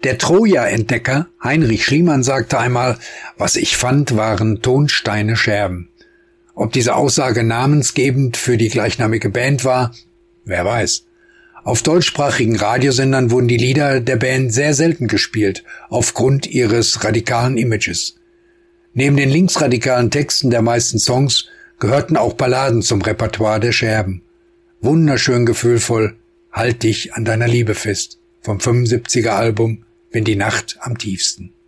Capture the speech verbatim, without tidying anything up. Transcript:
Der Troja-Entdecker Heinrich Schliemann sagte einmal, was ich fand, waren Tonsteine Scherben. Ob diese Aussage namensgebend für die gleichnamige Band war, wer weiß. Auf deutschsprachigen Radiosendern wurden die Lieder der Band sehr selten gespielt, aufgrund ihres radikalen Images. Neben den linksradikalen Texten der meisten Songs gehörten auch Balladen zum Repertoire der Scherben. Wunderschön gefühlvoll, Halt dich an deiner Liebe fest, vom fünfundsiebziger Album Wenn die Nacht am tiefsten.